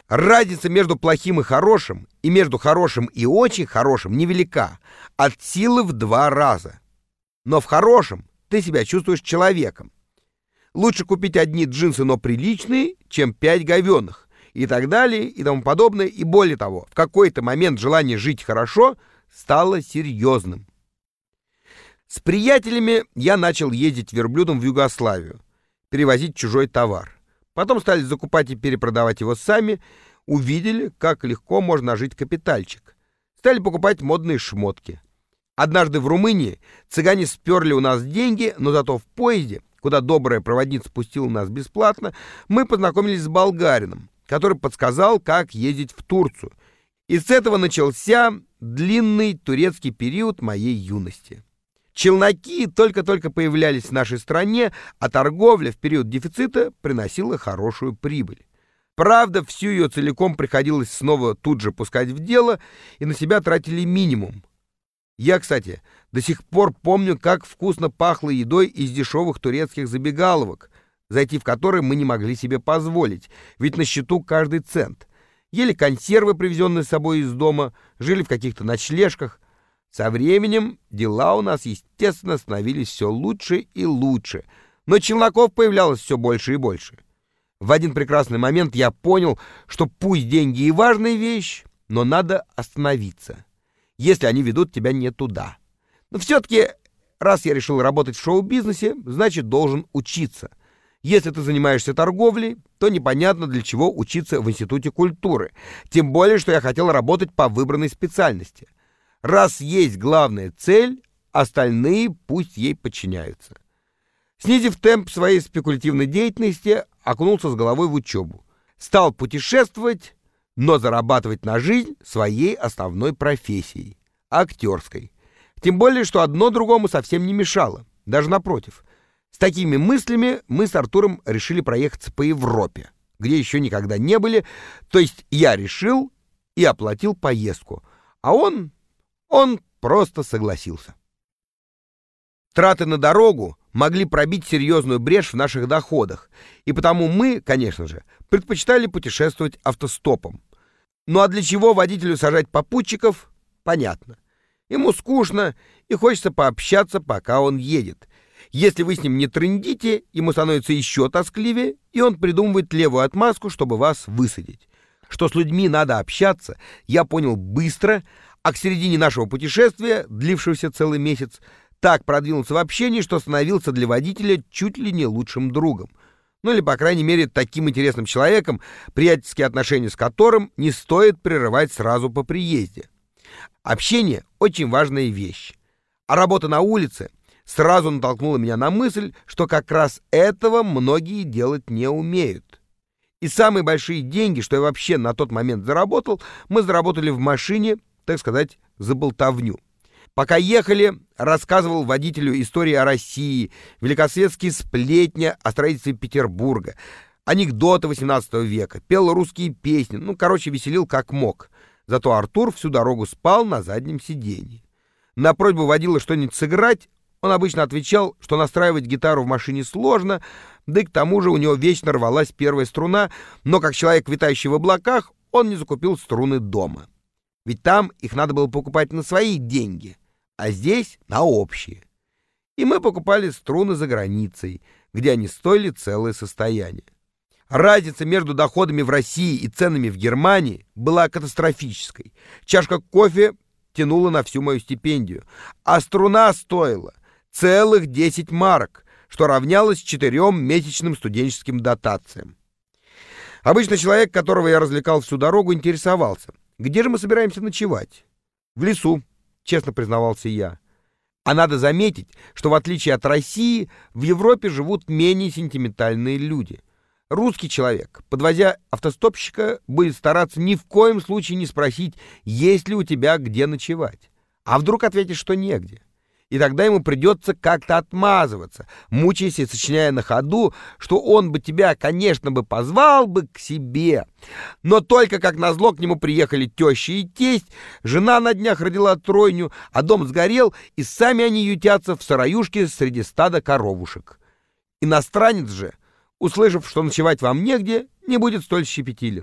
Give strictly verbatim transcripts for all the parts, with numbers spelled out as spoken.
Разница между плохим и хорошим и между хорошим и очень хорошим невелика, от силы в два раза. Но в хорошем ты себя чувствуешь человеком. Лучше купить одни джинсы, но приличные, чем пять говёных, и так далее, и тому подобное. И более того, в какой-то момент желание жить хорошо стало серьезным. С приятелями я начал ездить верблюдом в Югославию, перевозить чужой товар. Потом стали закупать и перепродавать его сами, увидели, как легко можно нажить капитальчик. Стали покупать модные шмотки. Однажды в Румынии цыгане сперли у нас деньги, но зато в поезде, куда добрая проводница пустила нас бесплатно, мы познакомились с болгарином, который подсказал, как ездить в Турцию. И с этого начался длинный турецкий период моей юности. Челноки только-только появлялись в нашей стране, а торговля в период дефицита приносила хорошую прибыль. Правда, всю ее целиком приходилось снова тут же пускать в дело, и на себя тратили минимум. Я, кстати, до сих пор помню, как вкусно пахло едой из дешевых турецких забегаловок, зайти в которые мы не могли себе позволить, ведь на счету каждый цент. Ели консервы, привезенные с собой из дома, жили в каких-то ночлежках. Со временем дела у нас, естественно, становились все лучше и лучше, но челноков появлялось все больше и больше. В один прекрасный момент я понял, что пусть деньги и важная вещь, но надо остановиться, если они ведут тебя не туда. Но все-таки, раз я решил работать в шоу-бизнесе, значит, должен учиться. Если ты занимаешься торговлей, то непонятно, для чего учиться в Институте культуры, тем более, что я хотел работать по выбранной специальности. Раз есть главная цель, остальные пусть ей подчиняются. Снизив темп своей спекулятивной деятельности, окунулся с головой в учебу. Стал путешествовать, но зарабатывать на жизнь своей основной профессией — актерской. Тем более, что одно другому совсем не мешало, даже напротив. С такими мыслями мы с Артуром решили проехаться по Европе, где еще никогда не были, то есть я решил и оплатил поездку, а он... Он просто согласился. Траты на дорогу могли пробить серьезную брешь в наших доходах, и потому мы, конечно же, предпочитали путешествовать автостопом. Ну а для чего водителю сажать попутчиков? Понятно. Ему скучно и хочется пообщаться, пока он едет. Если вы с ним не трындите, ему становится еще тоскливее, и он придумывает левую отмазку, чтобы вас высадить. Что с людьми надо общаться, я понял быстро, а к середине нашего путешествия, длившегося целый месяц, так продвинулся в общении, что становился для водителя чуть ли не лучшим другом. Ну или, по крайней мере, таким интересным человеком, приятельские отношения с которым не стоит прерывать сразу по приезде. Общение — очень важная вещь. А работа на улице сразу натолкнула меня на мысль, что как раз этого многие делать не умеют. И самые большие деньги, что я вообще на тот момент заработал, мы заработали в машине, так сказать, за болтовню. Пока ехали, рассказывал водителю истории о России, великосветские сплетни о строительстве Петербурга, анекдоты восемнадцатого века, пел русские песни, ну, короче, веселил как мог. Зато Артур всю дорогу спал на заднем сиденье. На просьбу водила что-нибудь сыграть, он обычно отвечал, что настраивать гитару в машине сложно, да и к тому же у него вечно рвалась первая струна, но как человек, витающий в облаках, он не закупил струны дома. Ведь там их надо было покупать на свои деньги, а здесь на общие. И мы покупали струны за границей, где они стоили целое состояние. Разница между доходами в России и ценами в Германии была катастрофической. Чашка кофе тянула на всю мою стипендию, а струна стоила целых десять марок, что равнялось четырем месячным студенческим дотациям. Обычно человек, которого я развлекал всю дорогу, интересовался: где же мы собираемся ночевать? В лесу, честно признавался я. А надо заметить, что в отличие от России, в Европе живут менее сентиментальные люди. Русский человек, подвозя автостопщика, будет стараться ни в коем случае не спросить, есть ли у тебя где ночевать. А вдруг ответишь, что негде? И тогда ему придется как-то отмазываться, мучаясь и сочиняя на ходу, что он бы тебя, конечно, бы позвал бы к себе. Но только как назло к нему приехали теща и тесть, жена на днях родила тройню, а дом сгорел, и сами они ютятся в сыроюшке среди стада коровушек. Иностранец же, услышав, что ночевать вам негде, не будет столь щепетилен.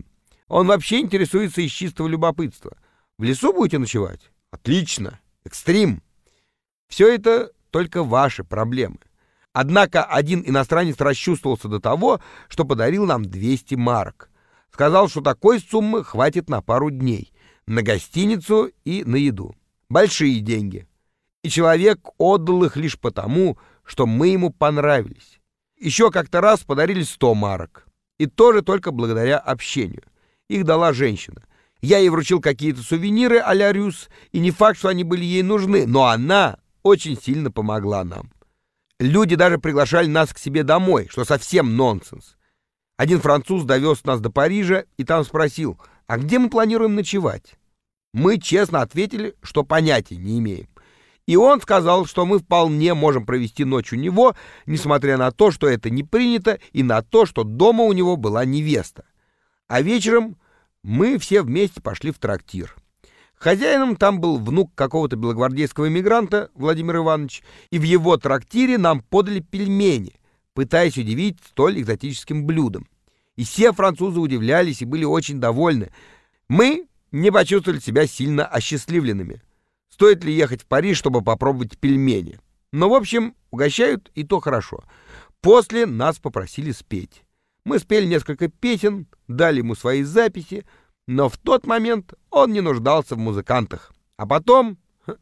Он вообще интересуется из чистого любопытства. В лесу будете ночевать? Отлично. Экстрим. Все это только ваши проблемы. Однако один иностранец расчувствовался до того, что подарил нам двести марок. Сказал, что такой суммы хватит на пару дней. На гостиницу и на еду. Большие деньги. И человек отдал их лишь потому, что мы ему понравились. Еще как-то раз подарили сто марок. И тоже только благодаря общению. Их дала женщина. Я ей вручил какие-то сувениры а-ля Рюс, и не факт, что они были ей нужны, но она очень сильно помогла нам. Люди даже приглашали нас к себе домой, что совсем нонсенс. Один француз довез нас до Парижа и там спросил, а где мы планируем ночевать? Мы честно ответили, что понятия не имеем. И он сказал, что мы вполне можем провести ночь у него, несмотря на то, что это не принято, и на то, что дома у него была невеста. А вечером мы все вместе пошли в трактир. Хозяином там был внук какого-то белогвардейского эмигранта, Владимир Иванович, и в его трактире нам подали пельмени, пытаясь удивить столь экзотическим блюдом. И все французы удивлялись и были очень довольны. Мы не почувствовали себя сильно осчастливленными. Стоит ли ехать в Париж, чтобы попробовать пельмени? Но, в общем, угощают, и то хорошо. После нас попросили спеть. Мы спели несколько песен, дали ему свои записи, но в тот момент он не нуждался в музыкантах. А потом...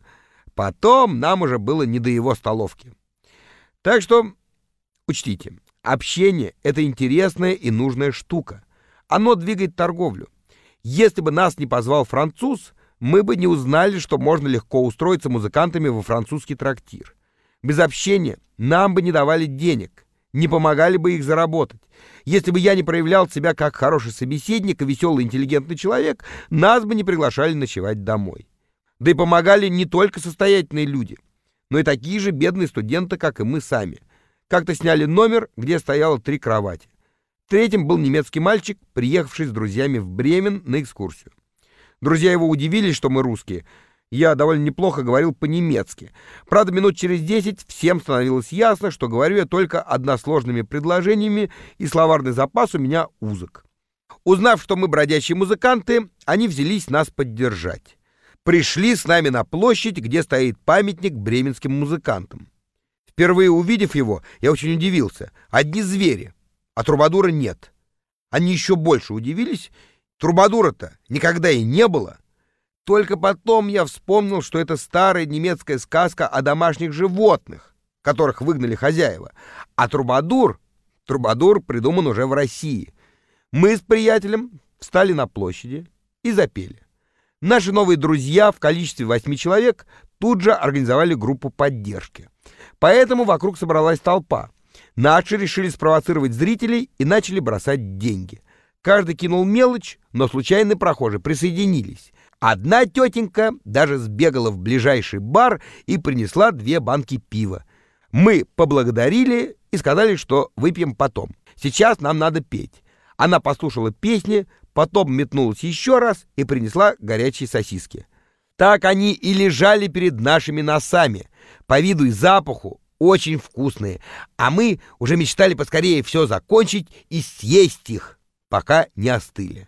Потом нам уже было не до его столовки. Так что учтите, общение — это интересная и нужная штука. Оно двигает торговлю. Если бы нас не позвал француз, мы бы не узнали, что можно легко устроиться музыкантами во французский трактир. Без общения нам бы не давали денег, не помогали бы их заработать. Если бы я не проявлял себя как хороший собеседник и веселый интеллигентный человек, нас бы не приглашали ночевать домой. Да и помогали не только состоятельные люди, но и такие же бедные студенты, как и мы сами. Как-то сняли номер, где стояло три кровати. Третьим был немецкий мальчик, приехавший с друзьями в Бремен на экскурсию. Друзья его удивились, что мы русские. Я довольно неплохо говорил по-немецки. Правда, минут через десять всем становилось ясно, что говорю я только односложными предложениями, и словарный запас у меня узок. Узнав, что мы бродячие музыканты, они взялись нас поддержать. Пришли с нами на площадь, где стоит памятник бременским музыкантам. Впервые увидев его, я очень удивился. Одни звери, а трубадура нет. Они еще больше удивились. Трубадура-то никогда и не было. Только потом я вспомнил, что это старая немецкая сказка о домашних животных, которых выгнали хозяева. А трубадур, трубадур придуман уже в России. Мы с приятелем встали на площади и запели. Наши новые друзья в количестве восьми человек тут же организовали группу поддержки. Поэтому вокруг собралась толпа. Наши решили спровоцировать зрителей и начали бросать деньги. Каждый кинул мелочь, но случайные прохожие присоединились. Одна тетенька даже сбегала в ближайший бар и принесла две банки пива. Мы поблагодарили и сказали, что выпьем потом. Сейчас нам надо петь. Она послушала песни, потом метнулась еще раз и принесла горячие сосиски. Так они и лежали перед нашими носами, по виду и запаху очень вкусные, а мы уже мечтали поскорее все закончить и съесть их, пока не остыли.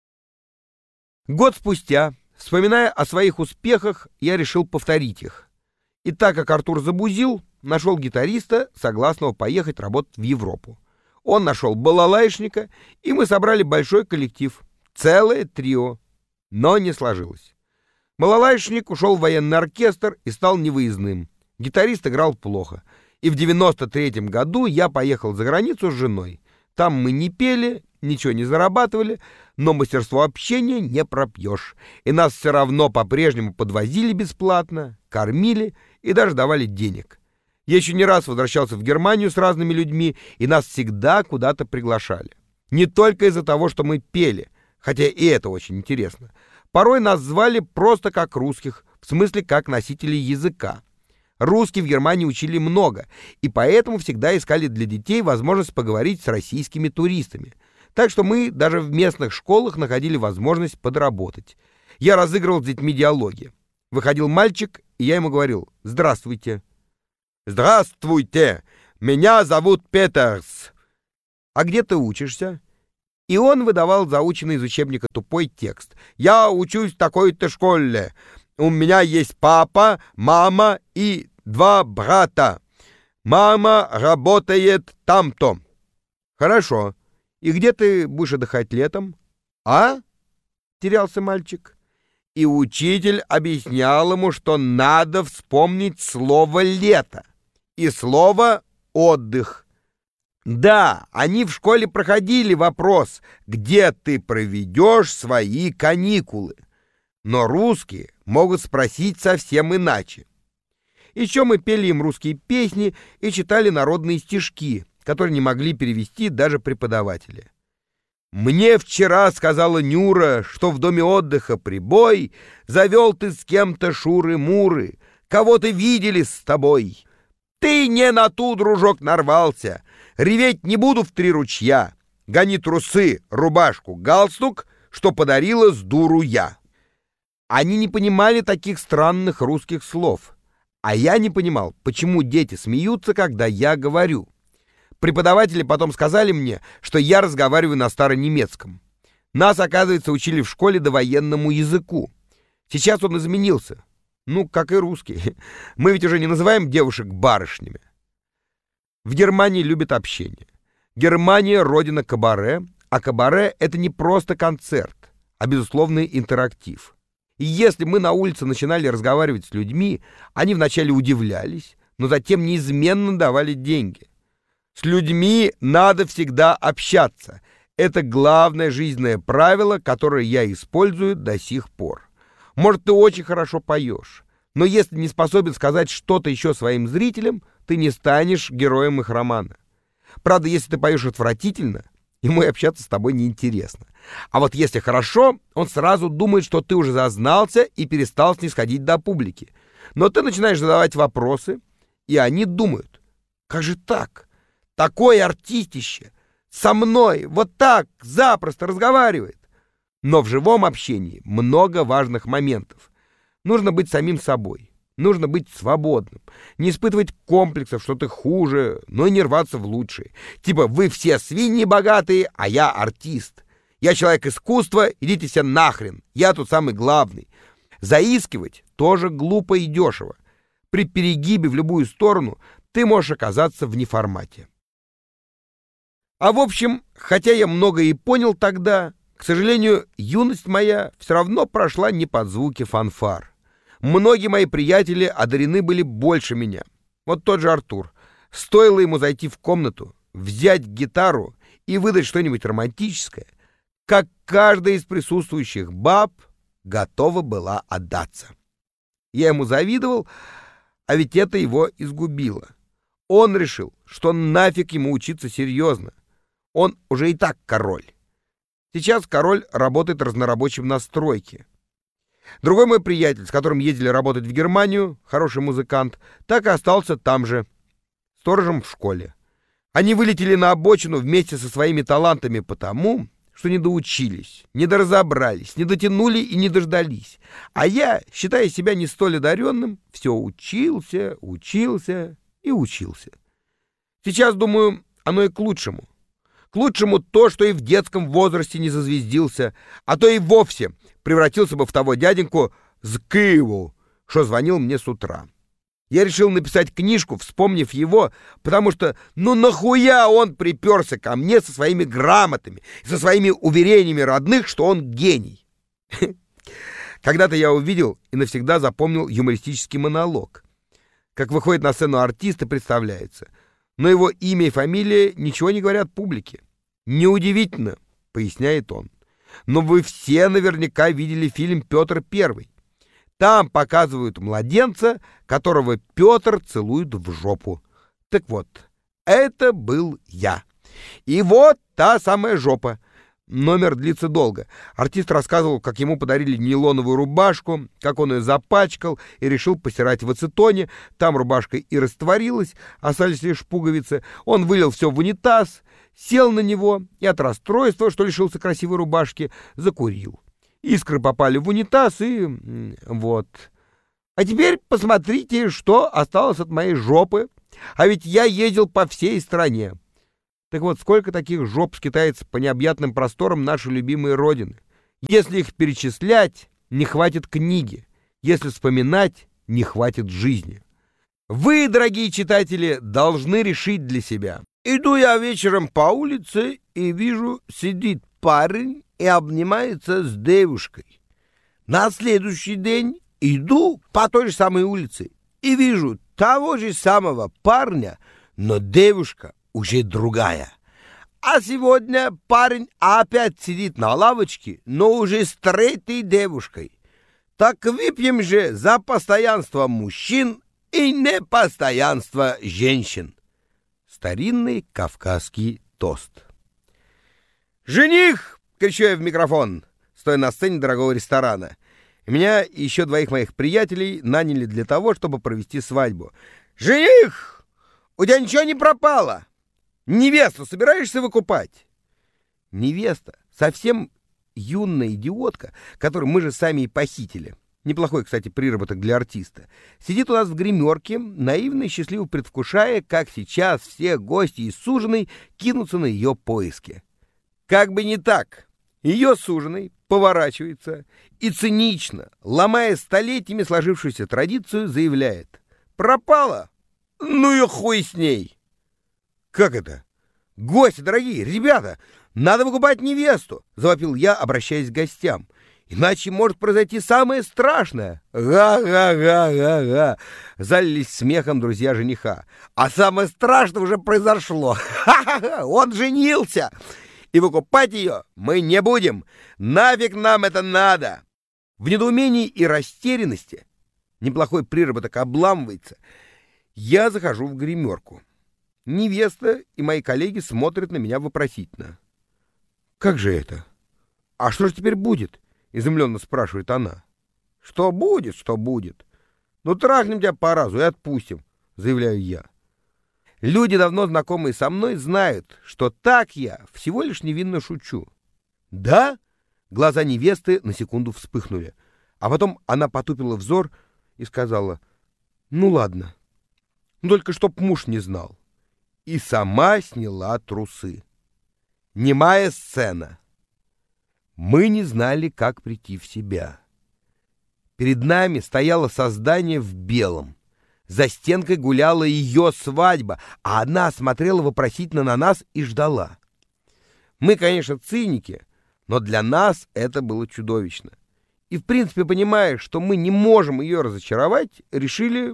Год спустя, вспоминая о своих успехах, я решил повторить их. И так как Артур забузил, нашел гитариста, согласного поехать работать в Европу. Он нашел балалайшника, и мы собрали большой коллектив, целое трио, но не сложилось. Балалайшник ушел в военный оркестр и стал невыездным. Гитарист играл плохо. И в девяносто третьем году я поехал за границу с женой. Там мы не пели, ничего не зарабатывали, но мастерство общения не пропьешь. И нас все равно по-прежнему подвозили бесплатно, кормили и даже давали денег. Я еще не раз возвращался в Германию с разными людьми, и нас всегда куда-то приглашали. Не только из-за того, что мы пели, хотя и это очень интересно. Порой нас звали просто как русских, в смысле как носителей языка. Русские в Германии учили много, и поэтому всегда искали для детей возможность поговорить с российскими туристами. Так что мы даже в местных школах находили возможность подработать. Я разыгрывал с детьми диалоги. Выходил мальчик, и я ему говорил: «Здравствуйте». «Здравствуйте! Меня зовут Петерс». «А где ты учишься?» И он выдавал заученный из учебника тупой текст. «Я учусь в такой-то школе. У меня есть папа, мама и два брата. Мама работает там-то». «Хорошо. И где ты будешь отдыхать летом?» «А?» — терялся мальчик. И учитель объяснял ему, что надо вспомнить слово «лето» и слово «отдых». Да, они в школе проходили вопрос, где ты проведешь свои каникулы. Но русские могут спросить совсем иначе. Еще мы пели им русские песни и читали народные стишки, которые не могли перевести даже преподаватели. «Мне вчера сказала Нюра, что в доме отдыха прибой, завел ты с кем-то шуры-муры, кого-то видели с тобой. Ты не на ту, дружок, нарвался, реветь не буду в три ручья, гони трусы, рубашку, галстук, что подарила с дуру я». Они не понимали таких странных русских слов, а я не понимал, почему дети смеются, когда я говорю. Преподаватели потом сказали мне, что я разговариваю на старонемецком. Нас, оказывается, учили в школе довоенному языку. Сейчас он изменился. Ну, как и русский. Мы ведь уже не называем девушек барышнями. В Германии любят общение. Германия — родина кабаре, а кабаре — это не просто концерт, а безусловный интерактив. И если мы на улице начинали разговаривать с людьми, они вначале удивлялись, но затем неизменно давали деньги. С людьми надо всегда общаться. Это главное жизненное правило, которое я использую до сих пор. Может, ты очень хорошо поешь, но если не способен сказать что-то еще своим зрителям, ты не станешь героем их романа. Правда, если ты поешь отвратительно, ему и общаться с тобой неинтересно. А вот если хорошо, он сразу думает, что ты уже зазнался и перестал снисходить до публики. Но ты начинаешь задавать вопросы, и они думают: как же так? Такое артистище со мной вот так запросто разговаривает. Но в живом общении много важных моментов. Нужно быть самим собой, нужно быть свободным, не испытывать комплексов, что ты хуже, но и не рваться в лучшие. Типа: вы все свиньи богатые, а я артист. Я человек искусства, идите все нахрен, я тут самый главный. Заискивать тоже глупо и дешево. При перегибе в любую сторону ты можешь оказаться в неформате. А в общем, хотя я многое и понял тогда, к сожалению, юность моя все равно прошла не под звуки фанфар. Многие мои приятели одарены были больше меня. Вот тот же Артур. Стоило ему зайти в комнату, взять гитару и выдать что-нибудь романтическое, как каждая из присутствующих баб готова была отдаться. Я ему завидовал, а ведь это его изгубило. Он решил, что нафиг ему учиться серьезно. Он уже и так король. Сейчас король работает разнорабочим на стройке. Другой мой приятель, с которым ездили работать в Германию, хороший музыкант, так и остался там же, сторожем в школе. Они вылетели на обочину вместе со своими талантами потому, что не доучились, не доразобрались, не дотянули и не дождались. А я, считая себя не столь одаренным, все учился, учился и учился. Сейчас, думаю, оно и к лучшему. К лучшему то, что и в детском возрасте не зазвездился, а то и вовсе превратился бы в того дяденьку с Киеву, что звонил мне с утра. Я решил написать книжку, вспомнив его, потому что ну нахуя он приперся ко мне со своими грамотами, со своими уверениями родных, что он гений. Когда-то я увидел и навсегда запомнил юмористический монолог. Как выходит на сцену артист и представляется, но его имя и фамилия ничего не говорят публике. Неудивительно, поясняет он. Но вы все наверняка видели фильм «Петр Первый». Там показывают младенца, которого Петр целует в жопу. Так вот, это был я. И вот та самая жопа. Номер длится долго. Артист рассказывал, как ему подарили нейлоновую рубашку, как он ее запачкал и решил постирать в ацетоне. Там рубашка и растворилась, остались лишь пуговицы. Он вылил все в унитаз, сел на него и от расстройства, что лишился красивой рубашки, закурил. Искры попали в унитаз и... вот. А теперь посмотрите, что осталось от моей жопы. А ведь я ездил по всей стране. Так вот, сколько таких жоп скитается по необъятным просторам нашей любимой Родины? Если их перечислять, не хватит книги. Если вспоминать, не хватит жизни. Вы, дорогие читатели, должны решить для себя. Иду я вечером по улице и вижу, сидит парень и обнимается с девушкой. На следующий день иду по той же самой улице и вижу того же самого парня, но девушка уже другая. А сегодня парень опять сидит на лавочке, но уже с третьей девушкой. Так выпьем же за постоянство мужчин и непостоянство женщин. Старинный кавказский тост. «Жених!» — кричу я в микрофон, стоя на сцене дорогого ресторана. Меня и еще двоих моих приятелей наняли для того, чтобы провести свадьбу. «Жених! У тебя ничего не пропало? Невесту собираешься выкупать?» Невеста, совсем юная идиотка, которую мы же сами и похитили. Неплохой, кстати, приработок для артиста. Сидит у нас в гримерке, наивно и счастливо предвкушая, как сейчас все гости и суженый кинутся на ее поиски. Как бы не так. Ее суженый поворачивается и цинично, ломая столетиями сложившуюся традицию, заявляет: «Пропала? Ну и хуй с ней!» «Как это? Гости, дорогие, ребята, надо выкупать невесту!» — завопил я, обращаясь к гостям. «Иначе может произойти самое страшное!» «Га-га-га-га-га!» — залились смехом друзья жениха. «А самое страшное уже произошло! Ха-ха-ха! Он женился! И выкупать ее мы не будем! Нафиг нам это надо!» В недоумении и растерянности, неплохой приработок обламывается, я захожу в гримерку. Невеста и мои коллеги смотрят на меня вопросительно. «Как же это? А что же теперь будет?» — изумленно спрашивает она. «Что будет, что будет? Ну, трахнем тебя по разу и отпустим», — заявляю я. Люди, давно знакомые со мной, знают, что так я всего лишь невинно шучу. «Да?» — глаза невесты на секунду вспыхнули, а потом она потупила взор и сказала: «Ну ладно, только чтоб муж не знал». И сама сняла трусы. Немая сцена. Мы не знали, как прийти в себя. Перед нами стояло создание в белом. За стенкой гуляла ее свадьба, а она смотрела вопросительно на нас и ждала. Мы, конечно, циники, но для нас это было чудовищно. И, в принципе, понимая, что мы не можем ее разочаровать, решили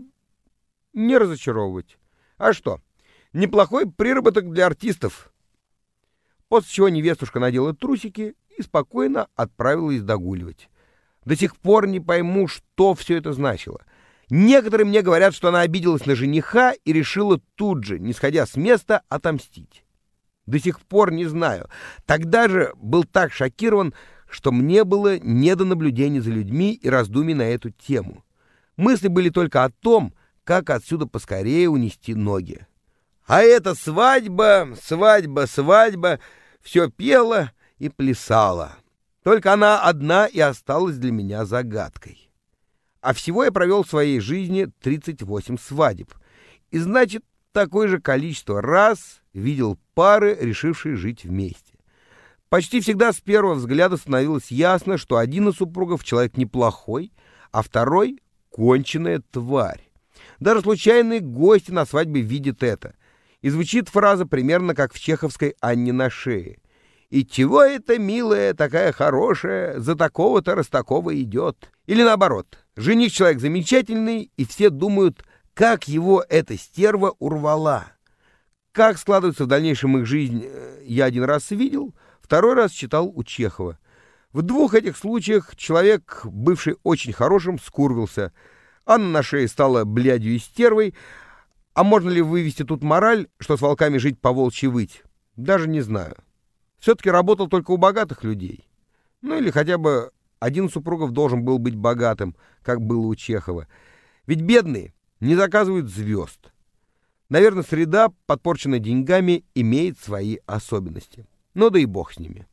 не разочаровывать. А что? Неплохой приработок для артистов. После чего невестушка надела трусики и спокойно отправилась догуливать. До сих пор не пойму, что все это значило. Некоторые мне говорят, что она обиделась на жениха и решила тут же, не сходя с места, отомстить. До сих пор не знаю. Тогда же был так шокирован, что мне было не до наблюдения за людьми и раздумий на эту тему. Мысли были только о том, как отсюда поскорее унести ноги. А эта свадьба, свадьба, свадьба, все пела и плясала. Только она одна и осталась для меня загадкой. А всего я провел в своей жизни тридцать восемь свадеб. И значит, такое же количество раз видел пары, решившие жить вместе. Почти всегда с первого взгляда становилось ясно, что один из супругов человек неплохой, а второй — конченая тварь. Даже случайные гости на свадьбе видят это. И звучит фраза примерно как в чеховской «Анне на шее». «И чего это, милая, такая хорошая, за такого-то раз такого идет?» Или наоборот, жених человек замечательный, и все думают, как его эта стерва урвала. Как складывается в дальнейшем их жизнь, я один раз видел, второй раз читал у Чехова. В двух этих случаях человек, бывший очень хорошим, скурвился. Анна на шее стала блядью и стервой. А можно ли вывести тут мораль, что с волками жить по-волчьи выть? Даже не знаю. Все-таки работал только у богатых людей. Ну или хотя бы один из супругов должен был быть богатым, как было у Чехова. Ведь бедные не заказывают звезд. Наверное, среда, подпорченная деньгами, имеет свои особенности. Ну да и бог с ними.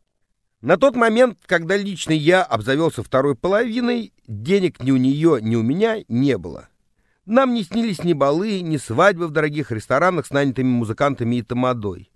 На тот момент, когда лично я обзавелся второй половиной, денег ни у нее, ни у меня не было. Нам не снились ни балы, ни свадьбы в дорогих ресторанах с нанятыми музыкантами и тамадой.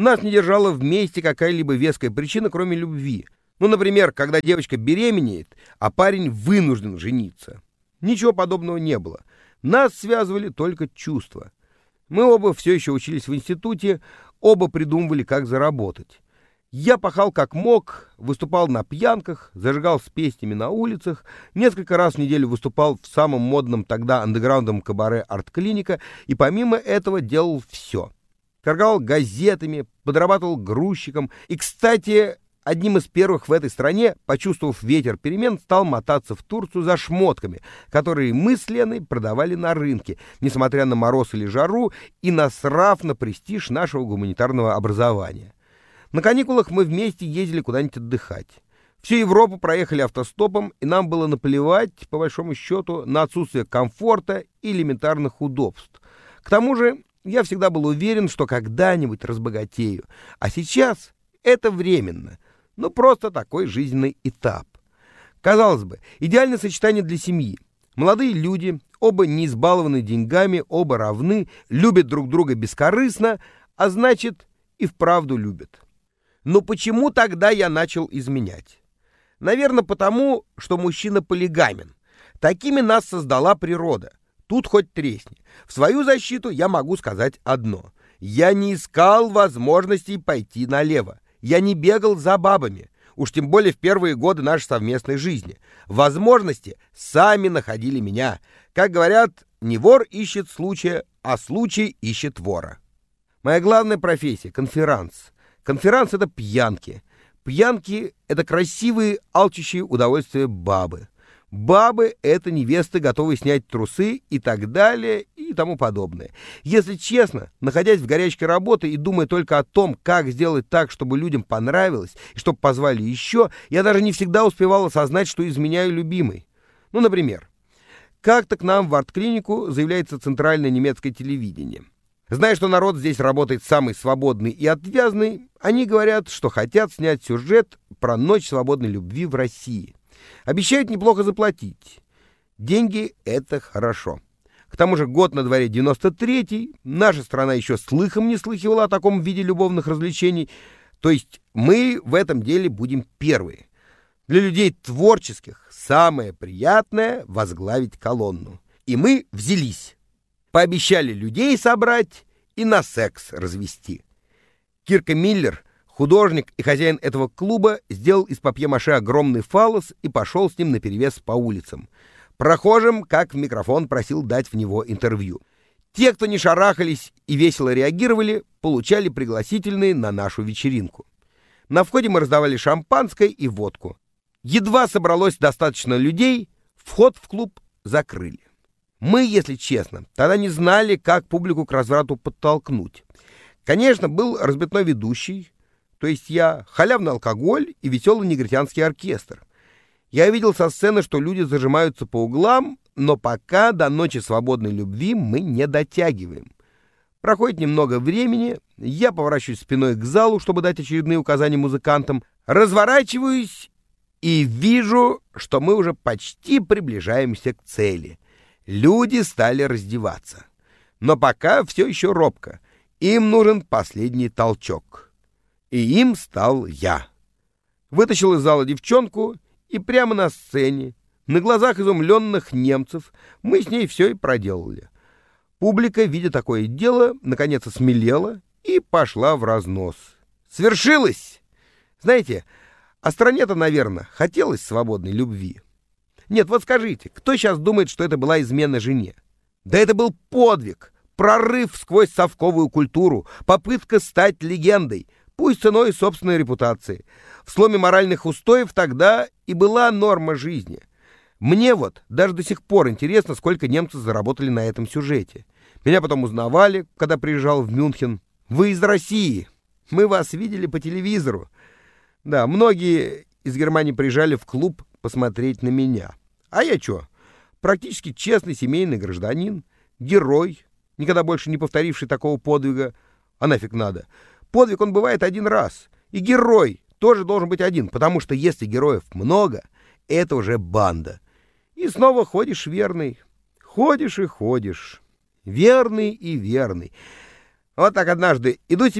Нас не держала вместе какая-либо веская причина, кроме любви. Ну, например, когда девочка беременеет, а парень вынужден жениться. Ничего подобного не было. Нас связывали только чувства. Мы оба все еще учились в институте, оба придумывали, как заработать. Я пахал как мог, выступал на пьянках, зажигал с песнями на улицах, несколько раз в неделю выступал в самом модном тогда андеграундном кабаре «Арт-клиника» и помимо этого делал все. Торговал газетами, подрабатывал грузчиком и, кстати, одним из первых в этой стране, почувствовав ветер перемен, стал мотаться в Турцию за шмотками, которые мы с Леной продавали на рынке, несмотря на мороз или жару и насрав на престиж нашего гуманитарного образования. На каникулах мы вместе ездили куда-нибудь отдыхать. Всю Европу проехали автостопом, и нам было наплевать, по большому счету, на отсутствие комфорта и элементарных удобств. К тому же я всегда был уверен, что когда-нибудь разбогатею, а сейчас это временно, ну просто такой жизненный этап. Казалось бы, идеальное сочетание для семьи. Молодые люди, оба не избалованы деньгами, оба равны, любят друг друга бескорыстно, а значит и вправду любят. Но почему тогда я начал изменять? Наверное, потому, что мужчина полигамен. Такими нас создала природа. Тут хоть тресни. В свою защиту я могу сказать одно. Я не искал возможностей пойти налево. Я не бегал за бабами. Уж тем более в первые годы нашей совместной жизни. Возможности сами находили меня. Как говорят, не вор ищет случая, а случай ищет вора. Моя главная профессия — конферанс. Конферанс — это пьянки. Пьянки — это красивые, алчущие удовольствия бабы. Бабы — это невесты, готовые снять трусы и так далее и тому подобное. Если честно, находясь в горячке работы и думая только о том, как сделать так, чтобы людям понравилось и чтобы позвали еще, я даже не всегда успевал осознать, что изменяю любимой. Ну, например, как-то к нам в арт-клинику заявляется центральное немецкое телевидение. Зная, что народ здесь работает самый свободный и отвязный, они говорят, что хотят снять сюжет про ночь свободной любви в России. Обещают неплохо заплатить. Деньги — это хорошо. К тому же год на дворе девяносто третий, наша страна еще слыхом не слыхивала о таком виде любовных развлечений, то есть мы в этом деле будем первые. Для людей творческих самое приятное — возглавить колонну. И мы взялись. Пообещали людей собрать и на секс развести. Кирка Миллер, художник и хозяин этого клуба, сделал из папье-маше огромный фаллос и пошел с ним наперевес по улицам. Прохожим, как в микрофон, просил дать в него интервью. Те, кто не шарахались и весело реагировали, получали пригласительные на нашу вечеринку. На входе мы раздавали шампанское и водку. Едва собралось достаточно людей, вход в клуб закрыли. Мы, если честно, тогда не знали, как публику к разврату подтолкнуть. Конечно, был разбитной ведущий, то есть я, халявный алкоголь и веселый негритянский оркестр. Я видел со сцены, что люди зажимаются по углам, но пока до ночи свободной любви мы не дотягиваем. Проходит немного времени, я поворачиваюсь спиной к залу, чтобы дать очередные указания музыкантам, разворачиваюсь и вижу, что мы уже почти приближаемся к цели. Люди стали раздеваться. Но пока все еще робко. Им нужен последний толчок. И им стал я. Вытащил из зала девчонку, и прямо на сцене, на глазах изумленных немцев, мы с ней все и проделали. Публика, видя такое дело, наконец осмелела и пошла в разнос. Свершилось! Знаете, а стране-то, наверное, хотелось свободной любви. Нет, вот скажите, кто сейчас думает, что это была измена жене? Да это был подвиг, прорыв сквозь совковую культуру, попытка стать легендой, пусть ценой собственной репутации. В сломе моральных устоев тогда и была норма жизни. Мне вот даже до сих пор интересно, сколько немцы заработали на этом сюжете. Меня потом узнавали, когда приезжал в Мюнхен. Вы из России, мы вас видели по телевизору. Да, многие из Германии приезжали в клуб посмотреть на меня. А я чё? Практически честный семейный гражданин, герой, никогда больше не повторивший такого подвига. А нафиг надо? Подвиг он бывает один раз. И герой тоже должен быть один, потому что если героев много, это уже банда. И снова ходишь верный. Ходишь и ходишь. Верный и верный. Вот так однажды иду себе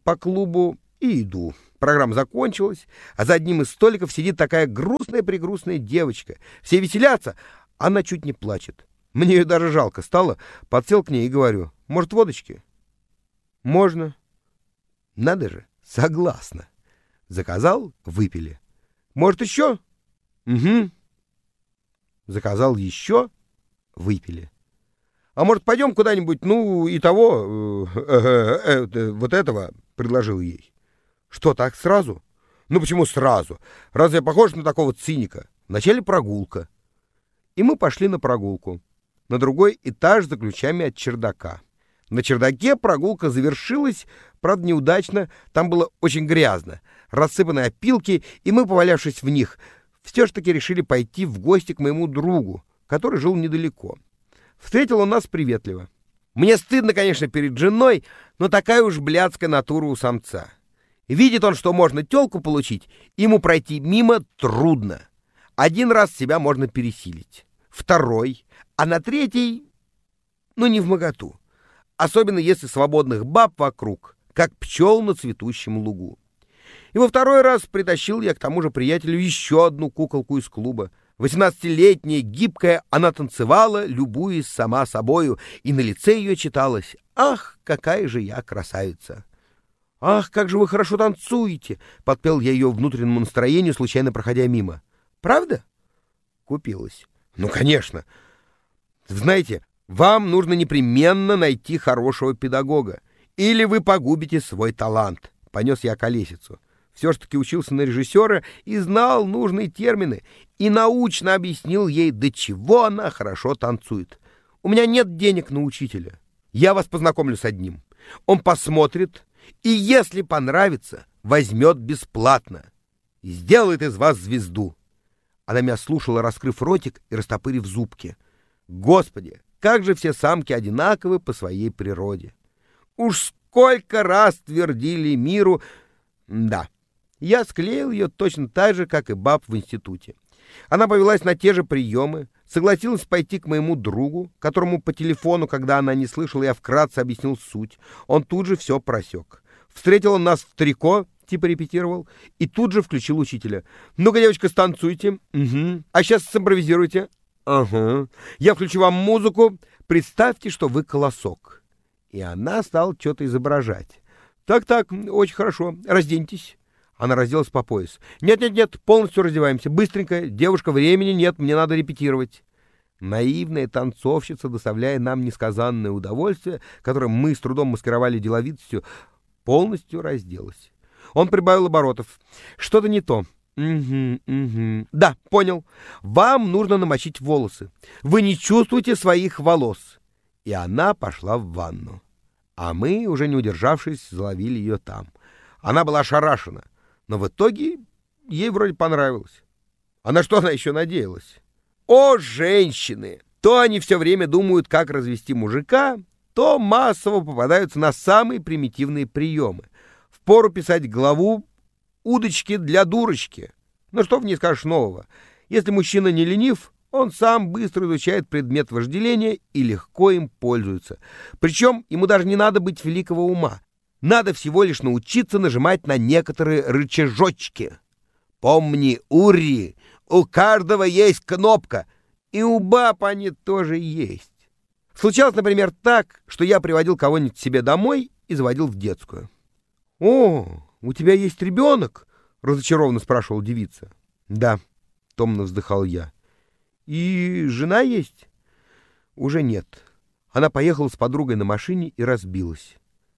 по клубу и иду. Программа закончилась, а за одним из столиков сидит такая грустная-прегрустная девочка. Все веселятся, она чуть не плачет. Мне ее даже жалко стало. Подсел к ней и говорю: может, водочки? Можно. Надо же, согласна. Заказал, выпили. Может, еще? Угу. Заказал еще, выпили. А может, пойдем куда-нибудь, ну, и того, э, э, э, вот этого, предложил ей. Что, так сразу? Ну, почему сразу? Разве я похож на такого циника? Вначале прогулка. И мы пошли на прогулку. На другой этаж за ключами от чердака. На чердаке прогулка завершилась, правда, неудачно. Там было очень грязно. Рассыпаны опилки, и мы, повалявшись в них, все ж таки решили пойти в гости к моему другу, который жил недалеко. Встретил он нас приветливо. Мне стыдно, конечно, перед женой, но такая уж блядская натура у самца. Видит он, что можно тёлку получить, ему пройти мимо трудно. Один раз себя можно пересилить, второй, а на третий, ну, не вмоготу. Особенно если свободных баб вокруг, как пчел на цветущем лугу. И во второй раз притащил я к тому же приятелю еще одну куколку из клуба. Восемнадцатилетняя, гибкая, она танцевала, любуясь сама собою, и на лице ее читалось: «Ах, какая же я красавица!» «Ах, как же вы хорошо танцуете!» — подпел я ее внутреннему настроению, случайно проходя мимо. «Правда?» Купилась. «Ну, конечно! Знаете, вам нужно непременно найти хорошего педагога, или вы погубите свой талант», — понес я колесицу. Все ж таки учился на режиссера и знал нужные термины, и научно объяснил ей, до чего она хорошо танцует. «У меня нет денег на учителя. Я вас познакомлю с одним. Он посмотрит, и если понравится, возьмет бесплатно. И сделает из вас звезду». Она меня слушала, раскрыв ротик и растопырив зубки. Господи, как же все самки одинаковы по своей природе. Уж сколько раз твердили миру... Да, я склеил ее точно так же, как и баб в институте. Она повелась на те же приемы, согласилась пойти к моему другу, которому по телефону, когда она не слышала, я вкратце объяснил суть. Он тут же все просек. Встретил он нас в трико, типа репетировал, и тут же включил учителя. «Ну-ка, девочка, станцуйте. Угу. А сейчас симпровизируйте». «Ага. Я включу вам музыку. Представьте, что вы колосок». И она стала что-то изображать. «Так-так, очень хорошо. Разденьтесь». Она разделась по пояс. «Нет-нет-нет, полностью раздеваемся. Быстренько. Девушка, времени нет, мне надо репетировать». Наивная танцовщица, доставляя нам несказанное удовольствие, которое мы с трудом маскировали деловитостью, полностью разделась. Он прибавил оборотов. «Что-то не то». «Угу, угу. Да, понял. Вам нужно намочить волосы. Вы не чувствуете своих волос». И она пошла в ванну. А мы, уже не удержавшись, заловили ее там. Она была ошарашена, но в итоге ей вроде понравилось. А на что она еще надеялась? О, женщины! То они все время думают, как развести мужика, то массово попадаются на самые примитивные приемы. Впору писать главу «Удочки для дурочки». Но что в ней скажешь нового? Если мужчина не ленив, он сам быстро изучает предмет вожделения и легко им пользуется. Причем ему даже не надо быть великого ума. Надо всего лишь научиться нажимать на некоторые рычажочки. Помни, Ури, у каждого есть кнопка, и у баб они тоже есть. Случалось, например, так, что я приводил кого-нибудь к себе домой и заводил в детскую. «О, у тебя есть ребенок?» — разочарованно спрашивала девица. «Да», — томно вздыхал я. «И жена есть?» «Уже нет. Она поехала с подругой на машине и разбилась».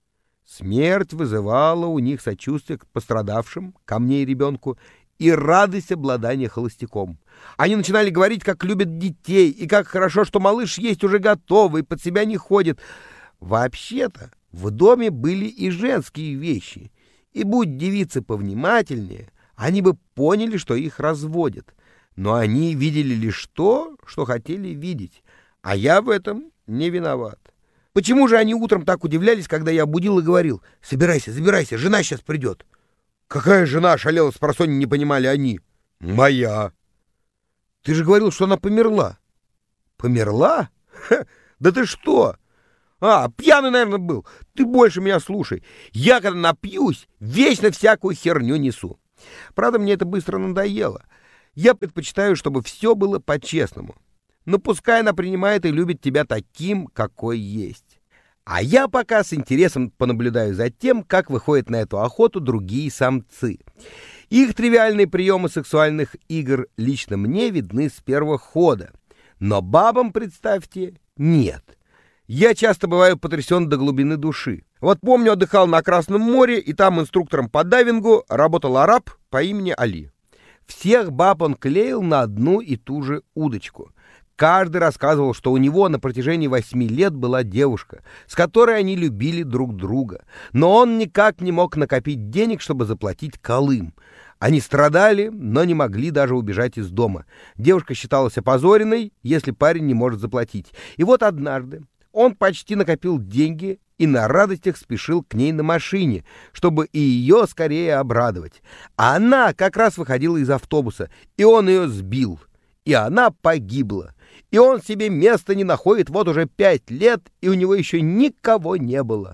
Смерть вызывала у них сочувствие к пострадавшим, ко мне и ребенку, и радость обладания холостяком. Они начинали говорить, как любят детей, и как хорошо, что малыш есть уже готовый, под себя не ходит. Вообще-то в доме были и женские вещи, и будь девицы повнимательнее, они бы поняли, что их разводят. Но они видели лишь то, что хотели видеть, а я в этом не виноват. Почему же они утром так удивлялись, когда я будил и говорил: «Собирайся, забирайся, жена сейчас придет»? «Какая жена?» — шалела спросонья, не понимали они. «Моя». «Ты же говорил, что она померла». «Померла? Ха, да ты что? А, пьяный, наверное, был. Ты больше меня слушай. Я, когда напьюсь, вечно всякую херню несу. Правда, мне это быстро надоело. Я предпочитаю, чтобы все было по-честному. Но пускай она принимает и любит тебя таким, какой есть. А я пока с интересом понаблюдаю за тем, как выходят на эту охоту другие самцы. Их тривиальные приемы сексуальных игр лично мне видны с первого хода. Но бабам, представьте, нет. Я часто бываю потрясен до глубины души. Вот помню, отдыхал на Красном море, и там инструктором по дайвингу работал араб по имени Али. Всех баб он клеил на одну и ту же удочку. Каждый рассказывал, что у него на протяжении восьми лет была девушка, с которой они любили друг друга. Но он никак не мог накопить денег, чтобы заплатить колым. Они страдали, но не могли даже убежать из дома. Девушка считалась опозоренной, если парень не может заплатить. И вот однажды он почти накопил деньги и на радостях спешил к ней на машине, чтобы и ее скорее обрадовать. А она как раз выходила из автобуса, и он ее сбил. И она погибла. И он себе места не находит вот уже пять лет, и у него еще никого не было.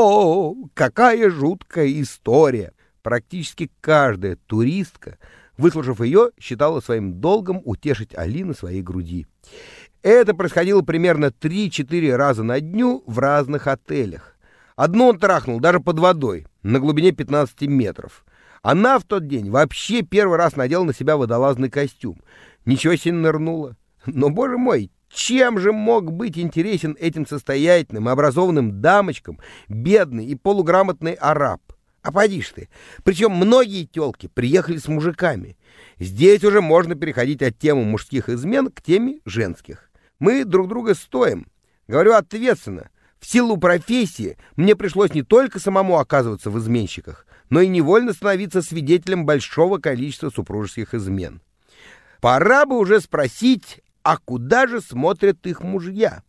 О, какая жуткая история! Практически каждая туристка, выслушав ее, считала своим долгом утешить Али на своей груди. Это происходило примерно три-четыре раза на дню в разных отелях. Одну он трахнул даже под водой, на глубине пятнадцати метров. Она в тот день вообще первый раз надела на себя водолазный костюм. Ничего себе нырнула. Но, боже мой, чем же мог быть интересен этим состоятельным и образованным дамочкам бедный и полуграмотный араб? А поди ж ты. Причем многие тёлки приехали с мужиками. Здесь уже можно переходить от темы мужских измен к теме женских. Мы друг друга стоим. Говорю ответственно. В силу профессии мне пришлось не только самому оказываться в изменщиках, но и невольно становиться свидетелем большого количества супружеских измен. Пора бы уже спросить, а куда же смотрят их мужья?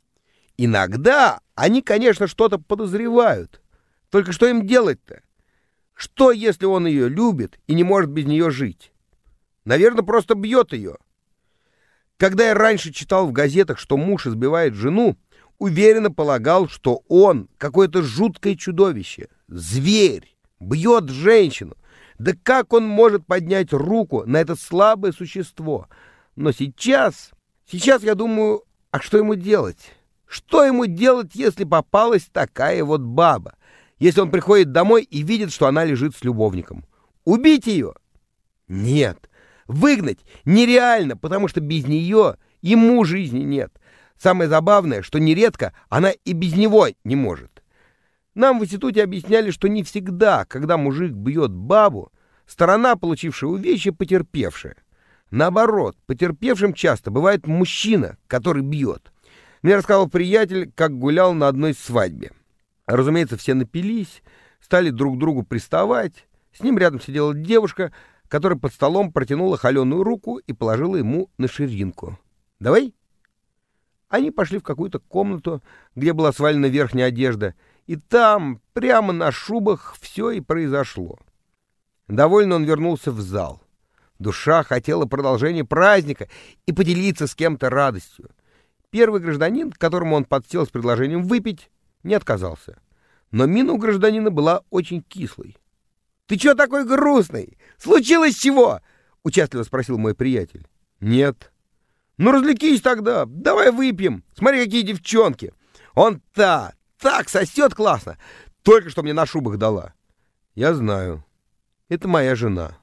Иногда они, конечно, что-то подозревают. Только что им делать-то? Что, если он ее любит и не может без нее жить? Наверное, просто бьет ее. Когда я раньше читал в газетах, что муж избивает жену, уверенно полагал, что он какое-то жуткое чудовище, зверь, бьет женщину. Да как он может поднять руку на это слабое существо? Но сейчас, сейчас я думаю, а что ему делать? Что ему делать, если попалась такая вот баба? Если он приходит домой и видит, что она лежит с любовником? Убить ее? Нет. Выгнать нереально, потому что без нее ему жизни нет. Самое забавное, что нередко она и без него не может. Нам в институте объясняли, что не всегда, когда мужик бьет бабу, сторона, получившая увечья, потерпевшая. Наоборот, потерпевшим часто бывает мужчина, который бьет. Мне рассказал приятель, как гулял на одной свадьбе. Разумеется, все напились, стали друг к другу приставать. С ним рядом сидела девушка, которая под столом протянула холеную руку и положила ему на ширинку. «Давай?» Они пошли в какую-то комнату, где была свалена верхняя одежда, и там, прямо на шубах, все и произошло. Довольно он вернулся в зал. Душа хотела продолжения праздника и поделиться с кем-то радостью. Первый гражданин, к которому он подсел с предложением выпить, не отказался. Но мина у гражданина была очень кислой. «Ты чё такой грустный? Случилось чего?» — участливо спросил мой приятель. «Нет». «Ну развлекись тогда, давай выпьем. Смотри, какие девчонки. Он та, так сосет классно. Только что мне на шубах дала». «Я знаю. Это моя жена».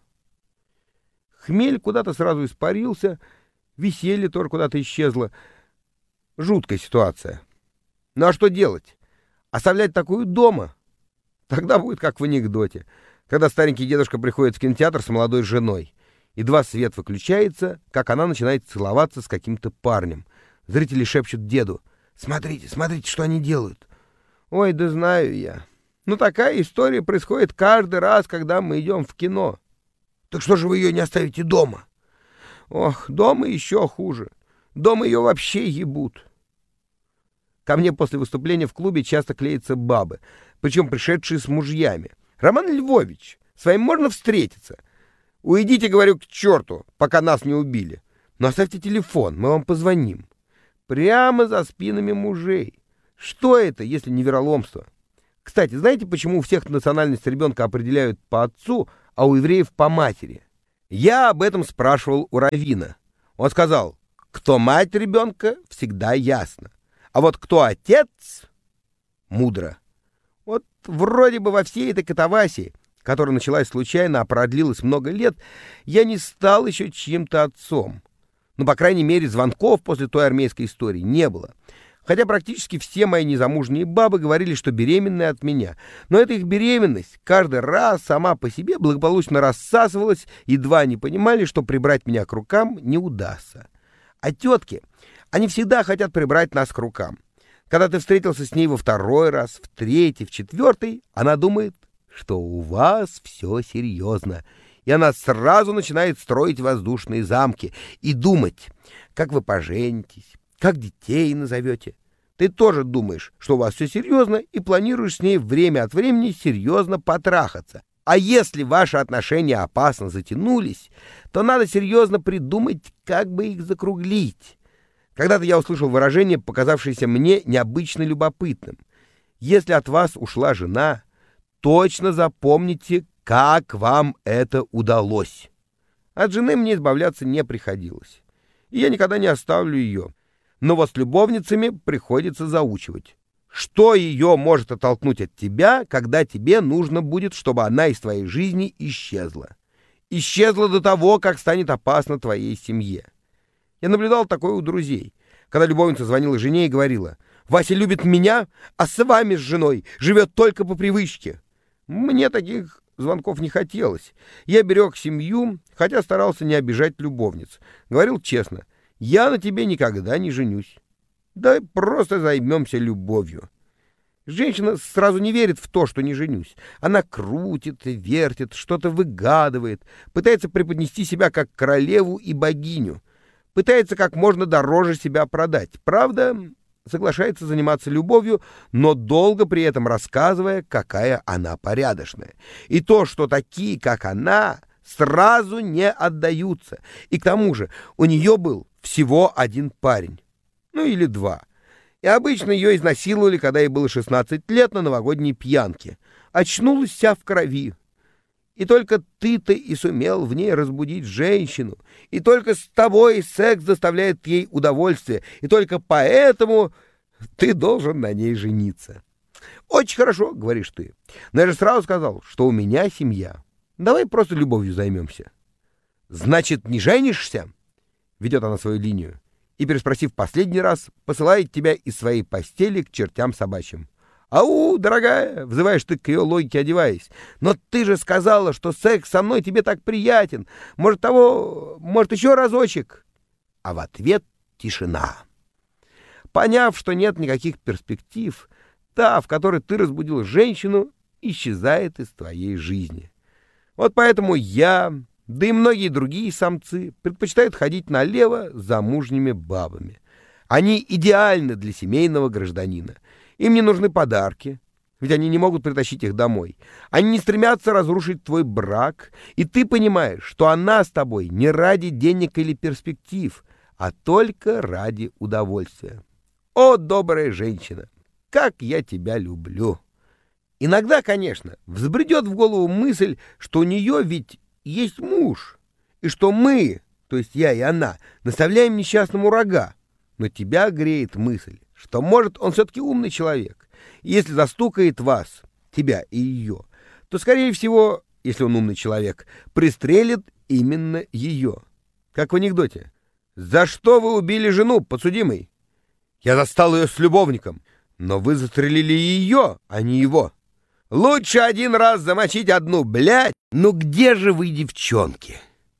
Хмель куда-то сразу испарился, веселье тоже куда-то исчезло. Жуткая ситуация. Ну а что делать? Оставлять такую дома? Тогда будет как в анекдоте, когда старенький дедушка приходит в кинотеатр с молодой женой. Едва свет выключается, как она начинает целоваться с каким-то парнем. Зрители шепчут деду: «Смотрите, смотрите, что они делают». «Ой, да знаю я. Ну такая история происходит каждый раз, когда мы идем в кино». «Так что же вы ее не оставите дома?» «Ох, дома еще хуже. Дома ее вообще ебут». Ко мне после выступления в клубе часто клеятся бабы, причем пришедшие с мужьями. «Роман Львович, с вами можно встретиться? Уйдите, говорю, к черту, пока нас не убили. Но оставьте телефон, мы вам позвоним». Прямо за спинами мужей. Что это, если не вероломство? Кстати, знаете, почему у всех национальность ребенка определяют по отцу, а у евреев по матери? Я об этом спрашивал у раввина. Он сказал, кто мать ребенка, всегда ясно. А вот кто отец, мудро. Вот вроде бы во всей этой катавасии, которая началась случайно, а продлилась много лет, я не стал еще чьим-то отцом. Ну, по крайней мере, звонков после той армейской истории не было. Хотя практически все мои незамужние бабы говорили, что беременны от меня. Но эта их беременность каждый раз сама по себе благополучно рассасывалась, едва они понимали, что прибрать меня к рукам не удастся. А тетки, они всегда хотят прибрать нас к рукам. Когда ты встретился с ней во второй раз, в третий, в четвертый, она думает, что у вас все серьезно. И она сразу начинает строить воздушные замки и думать, как вы поженитесь, как детей назовете. Ты тоже думаешь, что у вас все серьезно, и планируешь с ней время от времени серьезно потрахаться. А если ваши отношения опасно затянулись, то надо серьезно придумать, как бы их закруглить. Когда-то я услышал выражение, показавшееся мне необычно любопытным. Если от вас ушла жена, точно запомните, как вам это удалось. От жены мне избавляться не приходилось, и я никогда не оставлю ее. Но вот с любовницами приходится заучивать. Что ее может оттолкнуть от тебя, когда тебе нужно будет, чтобы она из твоей жизни исчезла? Исчезла до того, как станет опасно твоей семье. Я наблюдал такое у друзей, когда любовница звонила жене и говорила: «Вася любит меня, а с вами, с женой, живет только по привычке». Мне таких звонков не хотелось. Я берег семью, хотя старался не обижать любовниц. Говорил честно: «Я на тебе никогда не женюсь. Да просто займемся любовью». Женщина сразу не верит в то, что не женюсь. Она крутит, вертит, что-то выгадывает, пытается преподнести себя как королеву и богиню, пытается как можно дороже себя продать. Правда, соглашается заниматься любовью, но долго при этом рассказывая, какая она порядочная. И то, что такие, как она, сразу не отдаются. И к тому же у нее был всего один парень. Ну или два. И обычно ее изнасиловали, когда ей было шестнадцать лет, на новогодней пьянке. Очнулась вся в крови. И только ты-то и сумел в ней разбудить женщину. И только с тобой секс доставляет ей удовольствие. И только поэтому ты должен на ней жениться. «Очень хорошо», — говоришь ты. Но я же сразу сказал, что у меня семья. Давай просто любовью займемся. «Значит, не женишься?» — ведет она свою линию. И, переспросив последний раз, посылает тебя из своей постели к чертям собачьим. «Ау, дорогая!» — взываешь ты к ее логике, одеваясь. «Но ты же сказала, что секс со мной тебе так приятен. Может, того... может, еще разочек?» А в ответ тишина. Поняв, что нет никаких перспектив, та, в которой ты разбудил женщину, исчезает из твоей жизни. Вот поэтому я, да и многие другие самцы, предпочитают ходить налево с замужними бабами. Они идеальны для семейного гражданина. Им не нужны подарки, ведь они не могут притащить их домой. Они не стремятся разрушить твой брак, и ты понимаешь, что она с тобой не ради денег или перспектив, а только ради удовольствия. О, добрая женщина, как я тебя люблю! Иногда, конечно, взбредет в голову мысль, что у нее ведь есть муж, и что мы, то есть я и она, наставляем несчастному рога. Но тебя греет мысль, что, может, он все-таки умный человек. И если застукает вас, тебя и ее, то, скорее всего, если он умный человек, пристрелит именно ее. Как в анекдоте. «За что вы убили жену, подсудимый?» «Я застал ее с любовником». «Но вы застрелили ее, а не его». «Лучше один раз замочить одну, блядь. Ну где же вы, девчонки?»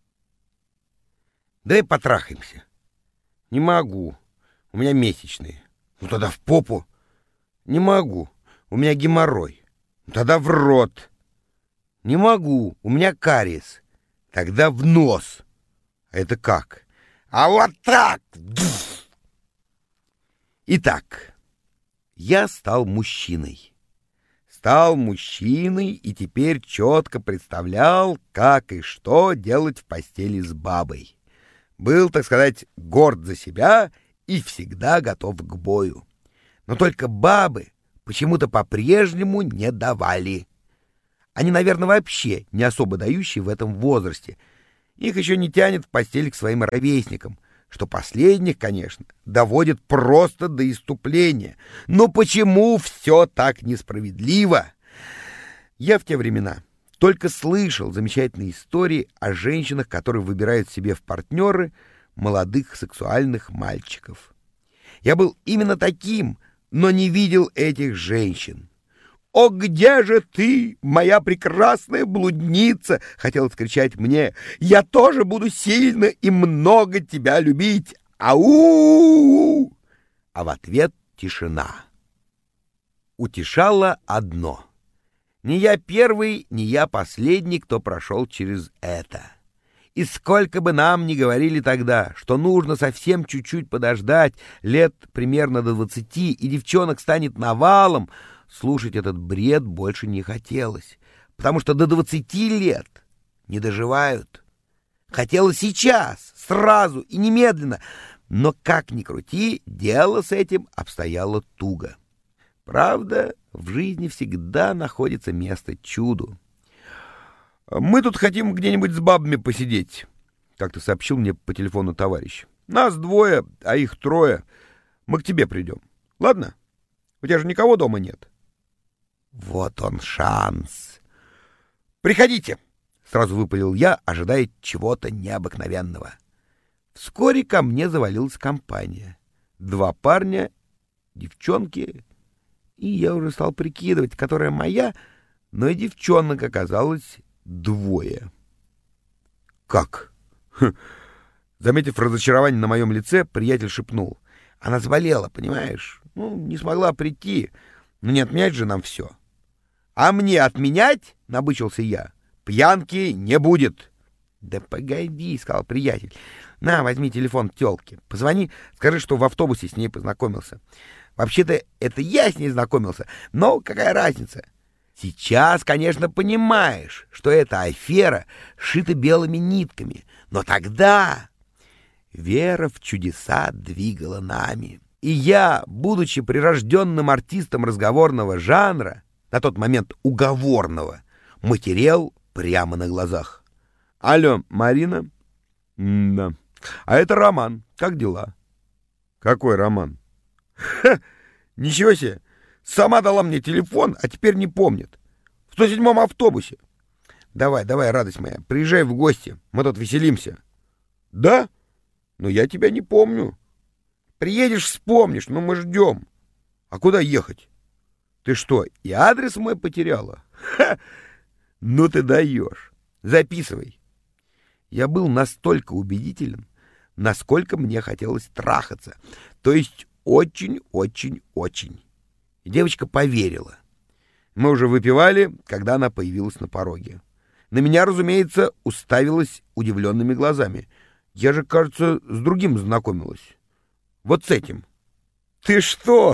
«Давай потрахаемся». «Не могу. У меня месячные». «Ну тогда в попу». «Не могу. У меня геморрой». «Ну тогда в рот». «Не могу. У меня кариес». «Тогда в нос». «А это как?» «А вот так!» Итак, я стал мужчиной. Стал мужчиной и теперь четко представлял, как и что делать в постели с бабой. Был, так сказать, горд за себя и всегда готов к бою. Но только бабы почему-то по-прежнему не давали. Они, наверное, вообще не особо дающие в этом возрасте. Их еще не тянет в постель к своим ровесникам, что последних, конечно, доводит просто до исступления. Но почему все так несправедливо? Я в те времена только слышал замечательные истории о женщинах, которые выбирают себе в партнеры молодых сексуальных мальчиков. Я был именно таким, но не видел этих женщин. «О, где же ты, моя прекрасная блудница?» — хотелось кричать мне. «Я тоже буду сильно и много тебя любить! Ау!» А в ответ тишина. Утешало одно. Не я первый, не я последний, кто прошел через это. И сколько бы нам ни говорили тогда, что нужно совсем чуть-чуть подождать, лет примерно до двадцати, и девчонок станет навалом, слушать этот бред больше не хотелось, потому что до двадцати лет не доживают. Хотелось сейчас, сразу и немедленно, но как ни крути, дело с этим обстояло туго. Правда, в жизни всегда находится место чуду. «Мы тут хотим где-нибудь с бабами посидеть», — как-то сообщил мне по телефону товарищ. «Нас двое, а их трое. Мы к тебе придем. Ладно? У тебя же никого дома нет». Вот он шанс. «Приходите», — сразу выпалил я, ожидая чего-то необыкновенного. Вскоре ко мне завалилась компания. Два парня, девчонки, и я уже стал прикидывать, которая моя, но и девчонок оказалось двое. «Как?» Заметив разочарование на моем лице, приятель шепнул. «Она заболела, понимаешь? Ну, не смогла прийти. Но не отменять же нам все». «А мне отменять?» — набычился я. «Пьянки не будет». «Да погоди», — сказал приятель. «На, возьми телефон тёлки. Позвони, скажи, что в автобусе с ней познакомился. Вообще-то это я с ней знакомился, но какая разница? Сейчас, конечно, понимаешь, что эта афера шита белыми нитками, но тогда вера в чудеса двигала нами. И я, будучи прирожденным артистом разговорного жанра, на тот момент уговорного, матерел прямо на глазах. «Алло, Марина?» «Да. А это Роман. Как дела?» «Какой Роман?» «Ха! Ничего себе! Сама дала мне телефон, а теперь не помнит. В сто седьмом автобусе. Давай, давай, радость моя, приезжай в гости, мы тут веселимся». «Да? Но я тебя не помню». «Приедешь, вспомнишь, но мы ждем». «А куда ехать?» «Ты что, и адрес мой потеряла?» «Ха! Ну ты даешь. Записывай». Я был настолько убедителен, насколько мне хотелось трахаться, то есть очень-очень-очень. И девочка поверила. Мы уже выпивали, когда она появилась на пороге. На меня, разумеется, уставилась удивленными глазами. Я же, кажется, с другим знакомилась. Вот с этим. «Ты что?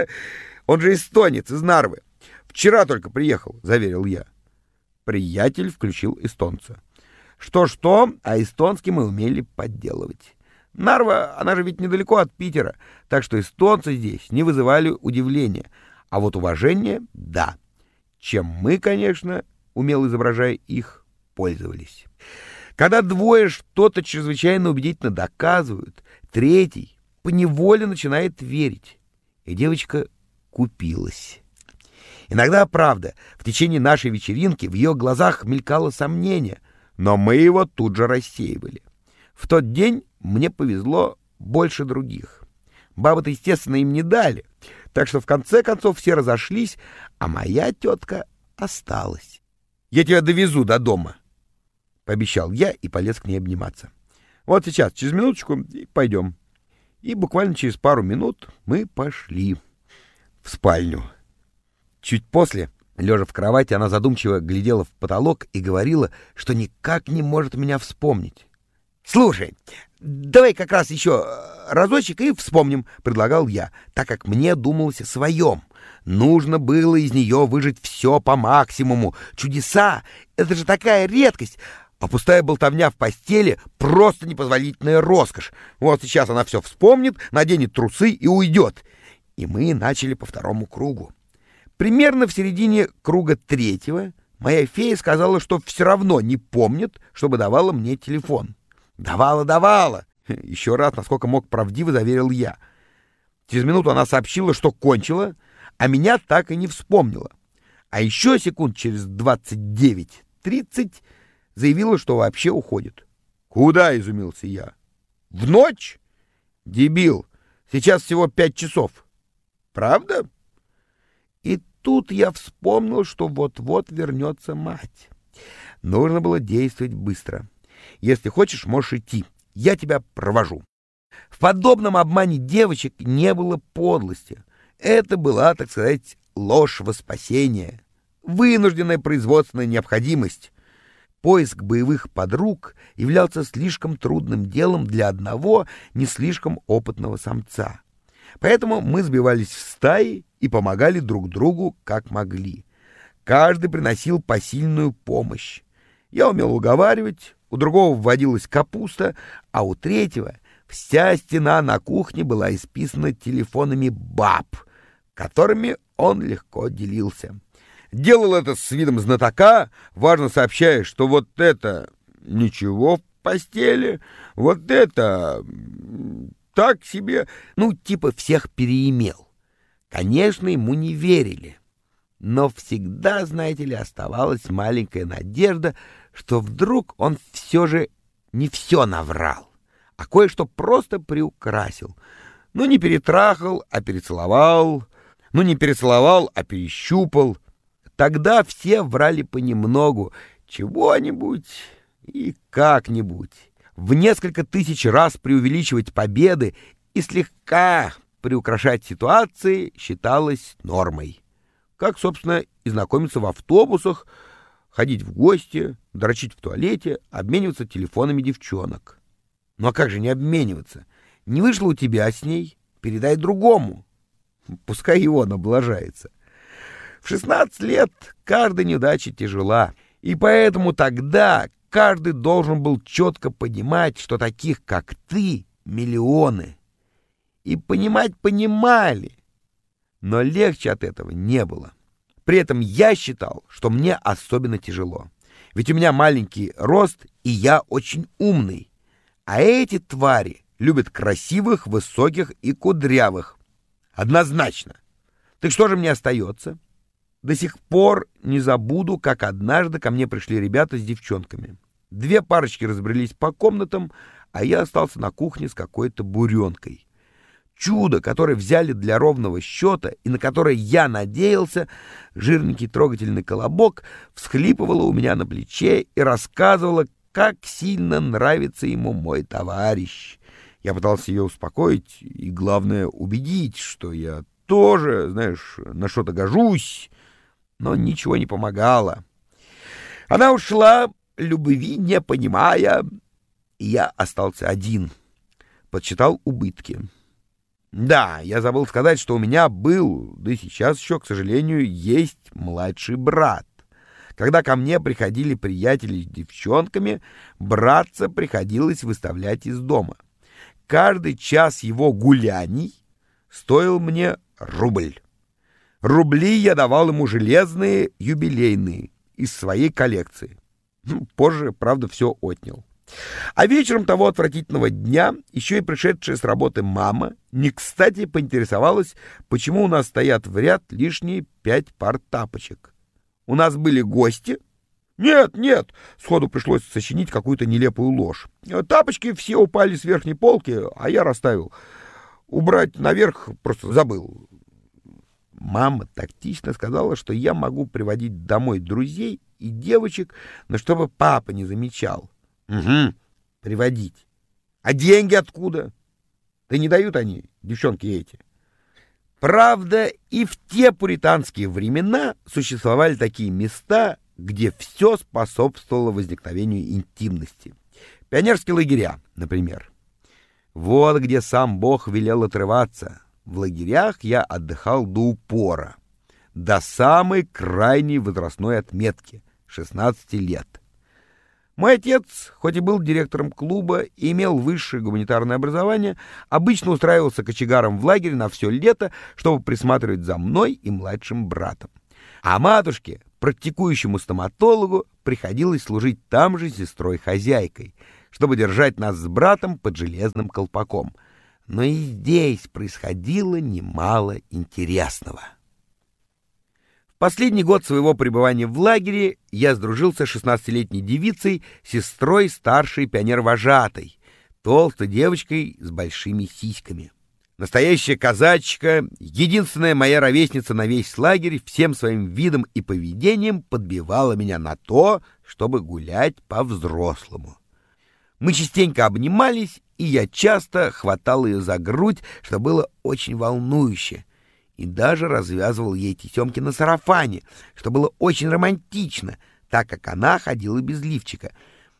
Он же эстонец, из Нарвы. Вчера только приехал», — заверил я. Приятель включил эстонца. Что-что, а эстонский мы умели подделывать. Нарва, она же ведь недалеко от Питера, так что эстонцы здесь не вызывали удивления, а вот уважение — да. Чем мы, конечно, умело изображая их, пользовались. Когда двое что-то чрезвычайно убедительно доказывают, третий поневоле начинает верить, и девочка купилась. Иногда, правда, в течение нашей вечеринки в ее глазах мелькало сомнение, но мы его тут же рассеивали. В тот день мне повезло больше других. Бабы-то, естественно, им не дали, так что в конце концов все разошлись, а моя тетка осталась. «Я тебя довезу до дома», — пообещал я и полез к ней обниматься. «Вот сейчас, через минуточку, и пойдем». И буквально через пару минут мы пошли в спальню. Чуть после, лежа в кровати, она задумчиво глядела в потолок и говорила, что никак не может меня вспомнить. «Слушай, давай как раз еще разочек и вспомним», — предлагал я, так как мне думалось о своем. Нужно было из нее выжать все по максимуму. Чудеса — это же такая редкость, а пустая болтовня в постели — просто непозволительная роскошь. Вот сейчас она все вспомнит, наденет трусы и уйдет. И мы начали по второму кругу. Примерно в середине круга третьего моя фея сказала, что все равно не помнит, чтобы давала мне телефон. Давала, давала. Еще раз, насколько мог правдиво, заверил я. Через минуту она сообщила, что кончила, а меня так и не вспомнила. А еще секунд через двадцать девять тридцать заявила, что вообще уходит. «Куда?» — изумился я. «В ночь? Дебил, сейчас всего пять часов». «Правда?» И тут я вспомнил, что вот-вот вернется мать. Нужно было действовать быстро. «Если хочешь, можешь идти. Я тебя провожу». В подобном обмане девочек не было подлости. Это была, так сказать, ложь во спасение, вынужденная производственная необходимость. Поиск боевых подруг являлся слишком трудным делом для одного не слишком опытного самца. Поэтому мы сбивались в стаи и помогали друг другу как могли. Каждый приносил посильную помощь. Я умел уговаривать, у другого вводилась капуста, а у третьего вся стена на кухне была исписана телефонами баб, которыми он легко делился. Делал это с видом знатока, важно сообщая, что вот это ничего в постели, вот это так себе, ну, типа всех переимел. Конечно, ему не верили, но всегда, знаете ли, оставалась маленькая надежда, что вдруг он все же не все наврал, а кое-что просто приукрасил. Ну, не перетрахал, а перецеловал, ну, не перецеловал, а перещупал. Тогда все врали понемногу, чего-нибудь и как-нибудь. В несколько тысяч раз преувеличивать победы и слегка приукрашать ситуации считалось нормой. Как, собственно, и знакомиться в автобусах, ходить в гости, дрочить в туалете, обмениваться телефонами девчонок. Ну а как же не обмениваться? Не вышло у тебя с ней, передай другому. Пускай его облажается. В шестнадцать лет каждая неудача тяжела, и поэтому тогда каждый должен был четко понимать, что таких, как ты, миллионы. И понимать понимали, но легче от этого не было. При этом я считал, что мне особенно тяжело. Ведь у меня маленький рост, и я очень умный. А эти твари любят красивых, высоких и кудрявых. Однозначно. Так что же мне остается? До сих пор не забуду, как однажды ко мне пришли ребята с девчонками. Две парочки разбрелись по комнатам, а я остался на кухне с какой-то буренкой. Чудо, которое взяли для ровного счета и на которое я надеялся, жирненький трогательный колобок, всхлипывала у меня на плече и рассказывала, как сильно нравится ему мой товарищ. Я пытался ее успокоить и, главное, убедить, что я тоже, знаешь, на что-то гожусь, но ничего не помогало. Она ушла, любви не понимая, и я остался один. Подсчитал убытки. Да, я забыл сказать, что у меня был, да и сейчас еще, к сожалению, есть младший брат. Когда ко мне приходили приятели с девчонками, братца приходилось выставлять из дома. Каждый час его гуляний стоил мне рубль. Рубли я давал ему железные, юбилейные, из своей коллекции. Позже, правда, все отнял. А вечером того отвратительного дня еще и пришедшая с работы мама не кстати поинтересовалась, почему у нас стоят в ряд лишние пять пар тапочек. У нас были гости? Нет, нет, сходу пришлось сочинить какую-то нелепую ложь. Тапочки все упали с верхней полки, а я расставил. Убрать наверх просто забыл. Мама тактично сказала, что я могу приводить домой друзей и девочек, но чтобы папа не замечал. Угу, приводить. А деньги откуда? Да не дают они, девчонки эти. Правда, и в те пуританские времена существовали такие места, где все способствовало возникновению интимности. Пионерские лагеря, например. Вот где сам Бог велел отрываться. В лагерях я отдыхал до упора, до самой крайней возрастной отметки — шестнадцати лет. Мой отец, хоть и был директором клуба и имел высшее гуманитарное образование, обычно устраивался кочегаром в лагере на все лето, чтобы присматривать за мной и младшим братом. А матушке, практикующему стоматологу, приходилось служить там же сестрой-хозяйкой, чтобы держать нас с братом под железным колпаком. Но и здесь происходило немало интересного. В последний год своего пребывания в лагере я сдружился с шестнадцатилетней девицей, сестрой старшей пионер-вожатой, толстой девочкой с большими сиськами. Настоящая казачка, единственная моя ровесница на весь лагерь, всем своим видом и поведением подбивала меня на то, чтобы гулять по-взрослому. Мы частенько обнимались, и я часто хватал ее за грудь, что было очень волнующе, и даже развязывал ей тесемки на сарафане, что было очень романтично, так как она ходила без лифчика.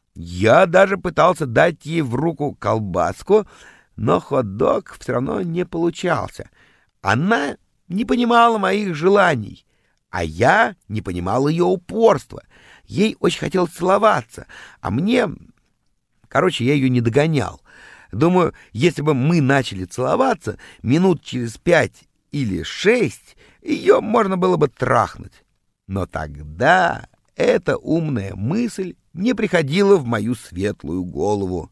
Я даже пытался дать ей в руку колбаску, но хот-дог все равно не получался. Она не понимала моих желаний, а я не понимал ее упорства. Ей очень хотелось целоваться, а мне... Короче, я ее не догонял. Думаю, если бы мы начали целоваться, минут через пять или шесть ее можно было бы трахнуть. Но тогда эта умная мысль не приходила в мою светлую голову.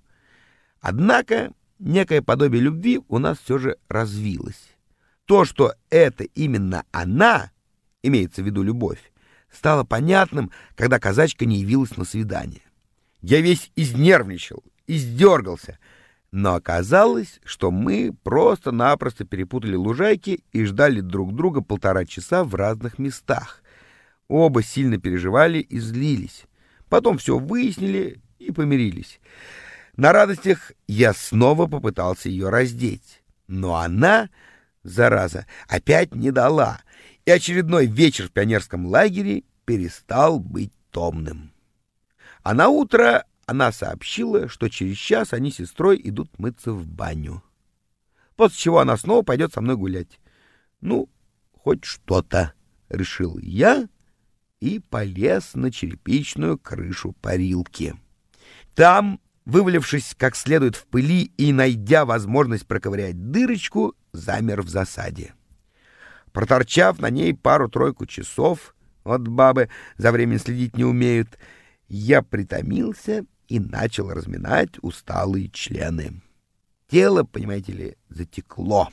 Однако некое подобие любви у нас все же развилось. То, что это именно она, имеется в виду любовь, стало понятным, когда казачка не явилась на свидание. Я весь изнервничал, издергался, но оказалось, что мы просто-напросто перепутали лужайки и ждали друг друга полтора часа в разных местах. Оба сильно переживали и злились. Потом все выяснили и помирились. На радостях я снова попытался ее раздеть, но она, зараза, опять не дала, и очередной вечер в пионерском лагере перестал быть томным. А на утро она сообщила, что через час они с сестрой идут мыться в баню. После чего она снова пойдет со мной гулять. Ну, хоть что-то, решил я и полез на черепичную крышу парилки. Там, вывалившись как следует в пыли и найдя возможность проковырять дырочку, замер в засаде. Проторчав на ней пару-тройку часов, вот бабы за временем следить не умеют, я притомился и начал разминать усталые члены. Тело, понимаете ли, затекло.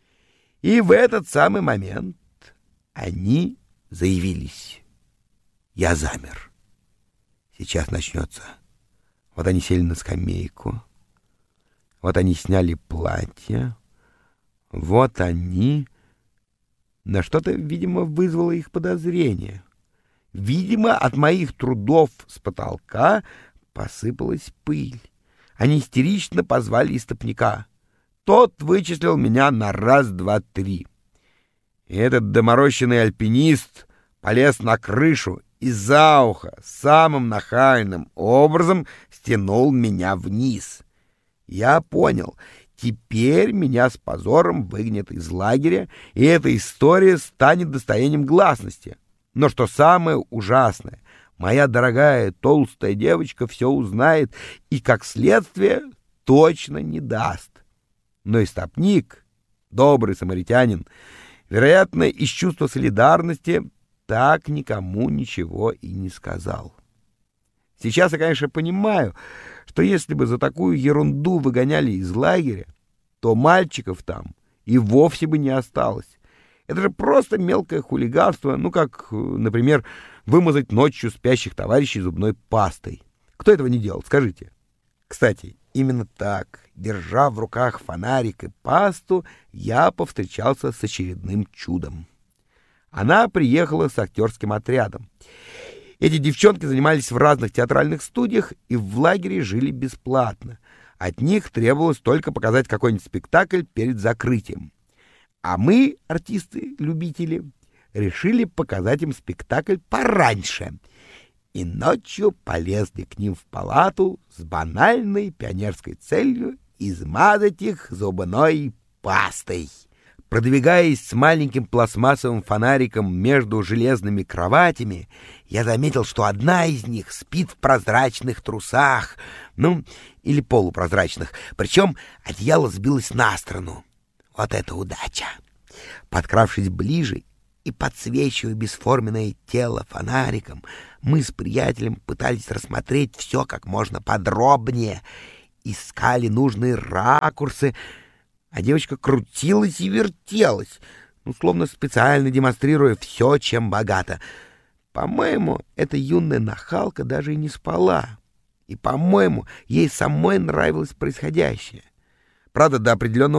И в этот самый момент они заявились. Я замер. Сейчас начнется. Вот они сели на скамейку. Вот они сняли платье. Вот они... На что-то, видимо, вызвало их подозрение. Видимо, от моих трудов с потолка посыпалась пыль. Они истерично позвали истопника. Тот вычислил меня на раз, два, три. И этот доморощенный альпинист полез на крышу и за ухо самым нахальным образом стянул меня вниз. Я понял, теперь меня с позором выгонят из лагеря, и эта история станет достоянием гласности. Но что самое ужасное, моя дорогая толстая девочка все узнает и, как следствие, точно не даст. Но истопник, добрый самаритянин, вероятно, из чувства солидарности, так никому ничего и не сказал. Сейчас я, конечно, понимаю, что если бы за такую ерунду выгоняли из лагеря, то мальчиков там и вовсе бы не осталось. Это же просто мелкое хулиганство, ну как, например, вымазать ночью спящих товарищей зубной пастой. Кто этого не делал, скажите? Кстати, именно так, держа в руках фонарик и пасту, я повстречался с очередным чудом. Она приехала с актерским отрядом. Эти девчонки занимались в разных театральных студиях и в лагере жили бесплатно. От них требовалось только показать какой-нибудь спектакль перед закрытием. А мы, артисты-любители, решили показать им спектакль пораньше. И ночью полезли к ним в палату с банальной пионерской целью измазать их зубной пастой. Продвигаясь с маленьким пластмассовым фонариком между железными кроватями, я заметил, что одна из них спит в прозрачных трусах, ну, или полупрозрачных, причем одеяло сбилось на сторону. Вот это удача! Подкравшись ближе и подсвечивая бесформенное тело фонариком, мы с приятелем пытались рассмотреть все как можно подробнее, искали нужные ракурсы, а девочка крутилась и вертелась, ну, словно специально демонстрируя все, чем богата. По-моему, эта юная нахалка даже и не спала. И, по-моему, ей самой нравилось происходящее. Правда, до определенного